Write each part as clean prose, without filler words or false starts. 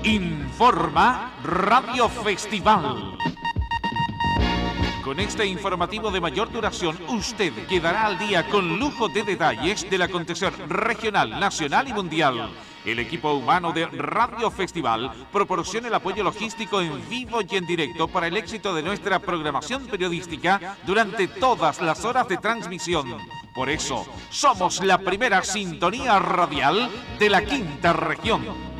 Informa Radio Festival. Con este informativo de mayor duración, usted quedará al día con lujo de detalles del acontecer regional, nacional y mundial. El equipo humano de Radio Festival proporciona el apoyo logístico en vivo y en directo para el éxito de nuestra programación periodística durante todas las horas de transmisión. Por eso, somos la primera sintonía radial de la quinta región.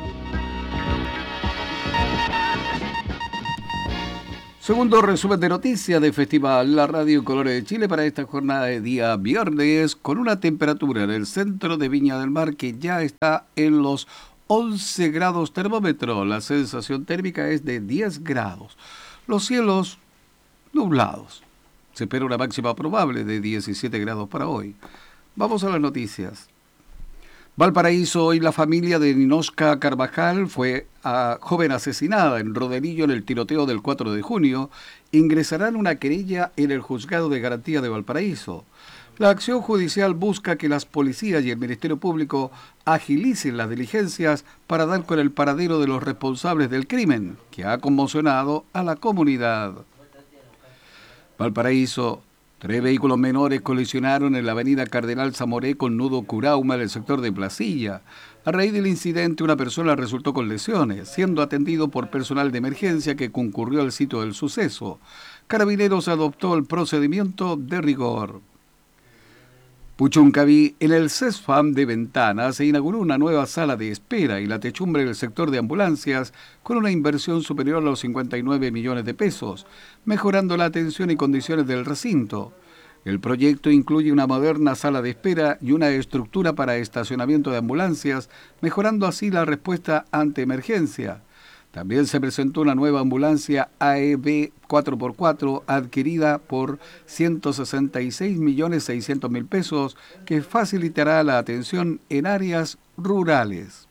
Segundo resumen de noticias de Festival, la Radio Colores de Chile para esta jornada de día viernes, con una temperatura en el centro de Viña del Mar que ya está en los 11 grados termómetro. La sensación térmica es de 10 grados. Los cielos nublados. Se espera una máxima probable de 17 grados para hoy. Vamos a las noticias. Valparaíso, hoy la familia de Ninosca Carvajal fue joven asesinada en Roderillo en el tiroteo del 4 de junio, ingresarán una querella en el Juzgado de Garantía de Valparaíso. La acción judicial busca que las policías y el Ministerio Público agilicen las diligencias para dar con el paradero de los responsables del crimen, que ha conmocionado a la comunidad. Valparaíso. 3 vehículos menores colisionaron en la avenida Cardenal Zamoré con nudo Curauma en el sector de Placilla. A raíz del incidente, una persona resultó con lesiones, siendo atendido por personal de emergencia que concurrió al sitio del suceso. Carabineros adoptó el procedimiento de rigor. Puchuncaví, en el CESFAM de Ventana, se inauguró una nueva sala de espera y la techumbre del sector de ambulancias con una inversión superior a los 59 millones de pesos, mejorando la atención y condiciones del recinto. El proyecto incluye una moderna sala de espera y una estructura para estacionamiento de ambulancias, mejorando así la respuesta ante emergencia. También se presentó una nueva ambulancia AEB 4x4 adquirida por 166.600.000 pesos que facilitará la atención en áreas rurales.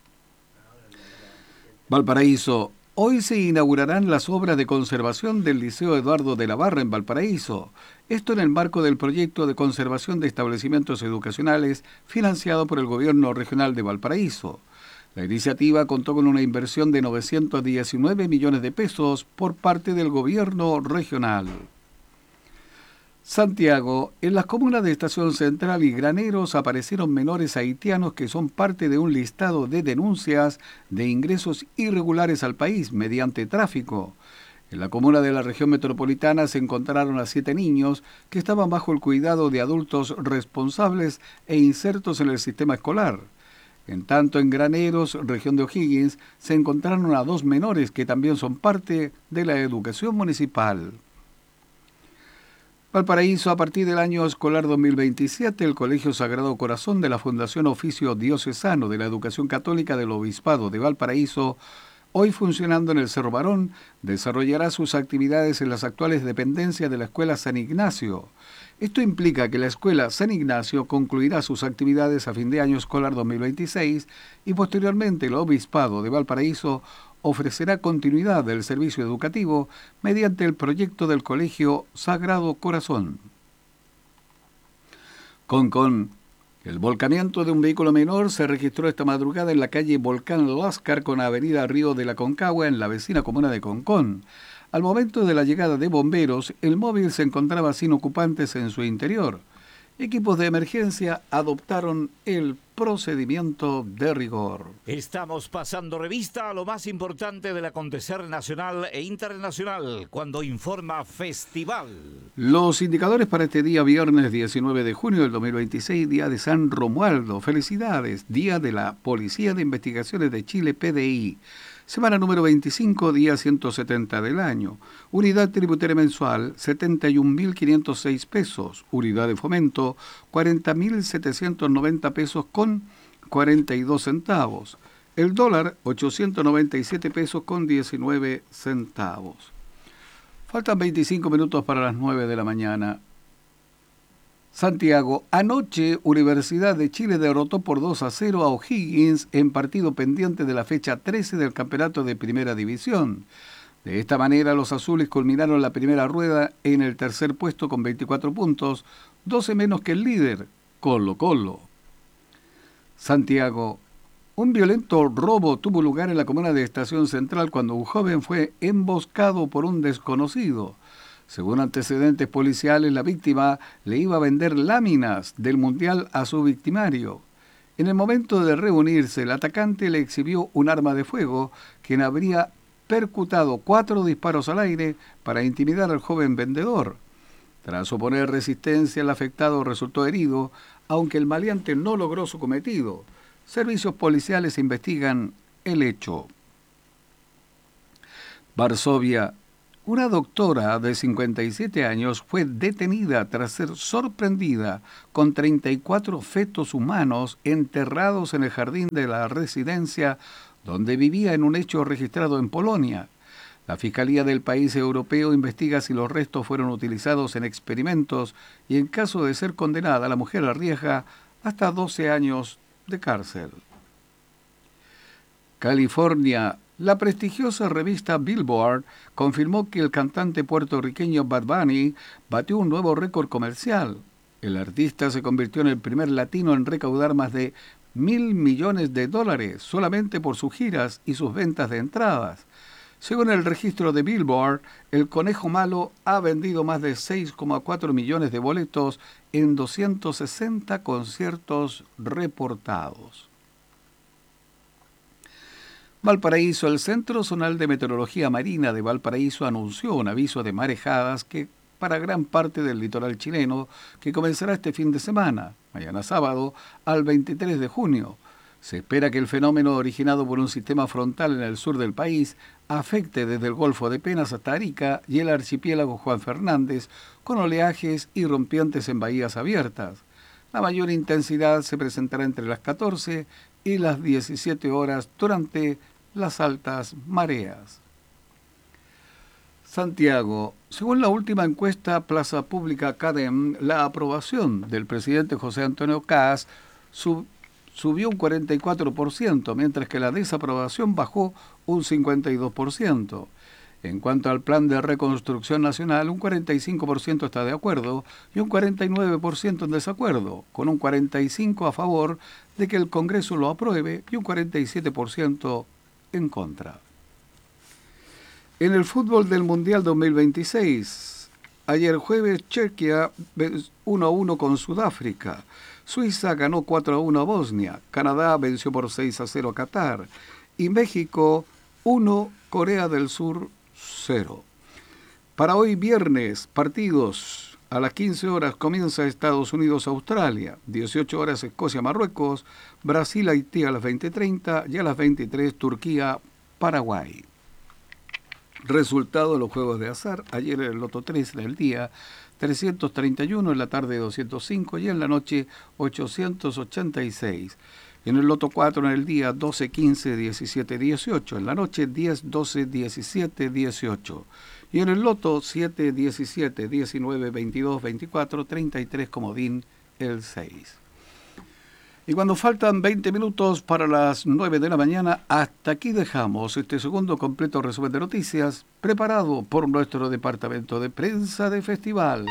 Valparaíso. Hoy se inaugurarán las obras de conservación del Liceo Eduardo de la Barra en Valparaíso. Esto en el marco del proyecto de conservación de establecimientos educacionales financiado por el Gobierno Regional de Valparaíso. La iniciativa contó con una inversión de 919 millones de pesos por parte del gobierno regional. Santiago, en las comunas de Estación Central y Graneros aparecieron menores haitianos que son parte de un listado de denuncias de ingresos irregulares al país mediante tráfico. En la comuna de la región metropolitana se encontraron a 7 niños que estaban bajo el cuidado de adultos responsables e insertos en el sistema escolar. En tanto, en Graneros, región de O'Higgins, se encontraron a 2 menores que también son parte de la educación municipal. Valparaíso, a partir del año escolar 2027, el Colegio Sagrado Corazón de la Fundación Oficio Diocesano de la Educación Católica del Obispado de Valparaíso, hoy funcionando en el Cerro Barón, desarrollará sus actividades en las actuales dependencias de la Escuela San Ignacio. Esto implica que la Escuela San Ignacio concluirá sus actividades a fin de año escolar 2026 y posteriormente el Obispado de Valparaíso ofrecerá continuidad del servicio educativo mediante el proyecto del Colegio Sagrado Corazón. Concón. El volcamiento de un vehículo menor se registró esta madrugada en la calle Volcán Láscar con avenida Río de la Concagua en la vecina comuna de Concón. Al momento de la llegada de bomberos, el móvil se encontraba sin ocupantes en su interior. Equipos de emergencia adoptaron el procedimiento de rigor. Estamos pasando revista a lo más importante del acontecer nacional e internacional cuando informa Festival. Los indicadores para este día viernes 19 de junio del 2026, día de San Romualdo. Felicidades, día de la Policía de Investigaciones de Chile, PDI. Semana número 25, día 170 del año. Unidad tributaria mensual, 71.506 pesos. Unidad de fomento, 40.790 pesos con 42 centavos. El dólar, 897 pesos con 19 centavos. Faltan 25 minutos para las 9 de la mañana. Santiago, anoche Universidad de Chile derrotó por 2-0 a O'Higgins en partido pendiente de la fecha 13 del campeonato de Primera División. De esta manera los azules culminaron la primera rueda en el tercer puesto con 24 puntos, 12 menos que el líder, Colo-Colo. Santiago, Un violento robo tuvo lugar en la comuna de Estación Central cuando un joven fue emboscado por un desconocido. Según antecedentes policiales, la víctima le iba a vender láminas del Mundial a su victimario. En el momento de reunirse, el atacante le exhibió un arma de fuego, quien habría percutado 4 disparos al aire para intimidar al joven vendedor. Tras oponer resistencia, el afectado resultó herido, aunque el maleante no logró su cometido. Servicios policiales investigan el hecho. Varsovia. Una doctora de 57 años fue detenida tras ser sorprendida con 34 fetos humanos enterrados en el jardín de la residencia donde vivía, en un hecho registrado en Polonia. La Fiscalía del país europeo investiga si los restos fueron utilizados en experimentos y, en caso de ser condenada, la mujer arriesga hasta 12 años de cárcel. California. La prestigiosa revista Billboard confirmó que el cantante puertorriqueño Bad Bunny batió un nuevo récord comercial. El artista se convirtió en el primer latino en recaudar más de $1.000 millones solamente por sus giras y sus ventas de entradas. Según el registro de Billboard, el Conejo Malo ha vendido más de 6,4 millones de boletos en 260 conciertos reportados. Valparaíso. El Centro Zonal de Meteorología Marina de Valparaíso anunció un aviso de marejadas para gran parte del litoral chileno, que comenzará este fin de semana, mañana sábado, al 23 de junio. Se espera que el fenómeno, originado por un sistema frontal en el sur del país, afecte desde el Golfo de Penas hasta Arica y el archipiélago Juan Fernández, con oleajes irrumpientes en bahías abiertas. La mayor intensidad se presentará entre las 14 y las 17 horas durante las altas mareas. Santiago. Según la última encuesta Plaza Pública CADEM, la aprobación del presidente José Antonio Kast subió un 44%, mientras que la desaprobación bajó un 52%. En cuanto al plan de reconstrucción nacional, un 45% está de acuerdo y un 49% en desacuerdo, con un 45% a favor de que el Congreso lo apruebe y un 47% en contra. En el fútbol del Mundial 2026, ayer jueves Chequia 1-1 con Sudáfrica, Suiza ganó 4-1 a Bosnia, Canadá venció por 6-0 a Qatar y México 1, Corea del Sur 0. Para hoy viernes, partidos. A las 15 horas comienza Estados Unidos-Australia, 18 horas Escocia-Marruecos, Brasil-Haití a las 20:30 y a las 23 Turquía-Paraguay. Resultado de los juegos de azar. Ayer el Loto 3 del día 331, en la tarde 205 y en la noche 886. En el Loto 4 en el día 12, 15, 17, 18. En la noche 10, 12, 17, 18. Y en el Loto 7, 17, 19, 22, 24, 33, comodín el 6. Y cuando faltan 20 minutos para las 9 de la mañana, hasta aquí dejamos este segundo completo resumen de noticias preparado por nuestro departamento de prensa de festival.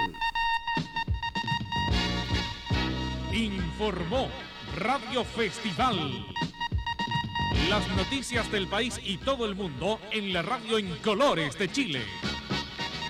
Informó Radio Festival. Las noticias del país y todo el mundo en la radio en colores de Chile.